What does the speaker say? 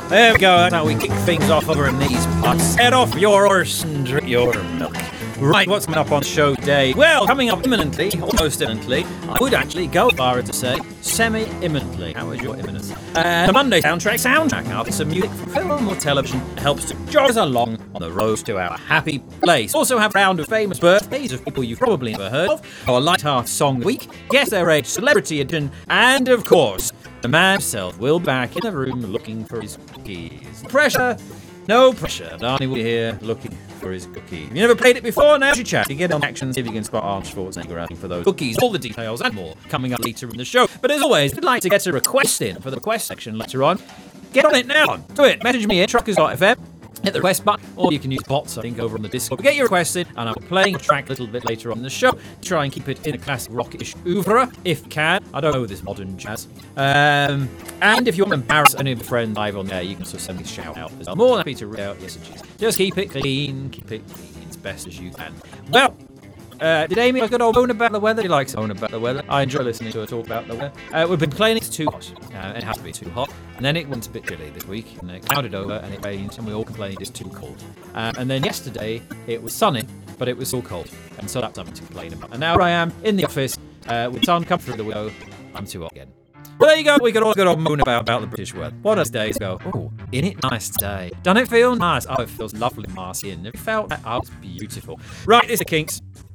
There we go. That's how we kick things off over in these pots. Head off your horse and drink your milk. Right, what's coming up on the show today? Well, coming up imminently, almost imminently, I would actually go far as to say semi-imminently. How is your imminence? The Monday soundtrack out some music from film or television that helps to jog us along on the road to our happy place. Also have a round of famous birthdays of people you've probably never heard of, our light-hearted song of the week, guess their age, celebrity edition, and of course, the man himself will be back in the room looking for his cookies. Pressure? No pressure. Darnie will be here looking for his cookie. If you never played it before, now's your chance. You get on action, see if you can spot Arch Schwarzenegger out for those cookies. All the details and more coming up later in the show. But as always, if you'd like to get a request in for the request section later on, get on it now. Do it. Message me at truckers.fm. Hit the request button, or you can use bots, I think, over on the Discord. Get your requests in, and I'll be playing a track a little bit later on in the show. Try and keep it in a classic rockish oeuvre, if you can. I don't know this modern jazz. And if you want to embarrass any of your friends live on there, you can also send me a shout out as well. More than happy to read out messages. Just keep it clean as best as you can. Well, did Amy have a good old moan about the weather? She likes moan about the weather. I enjoy listening to her talk about the weather. We've been complaining it's too hot. It has to be too hot. And then it went a bit chilly this week, and it clouded over, and it rained, and we all complained it's too cold. And then yesterday, it was sunny, but it was still cold. And so that's something to complain about. And now I am in the office, with sun come through the window. I'm too hot again. Well, there you go. We got all good old moon about the British weather. What does days go? Oh, isn't it nice today? Doesn't it feel nice? Oh, it feels lovely, Marcy. And it felt that? Oh, it's beautiful. Right, it's the Kinks.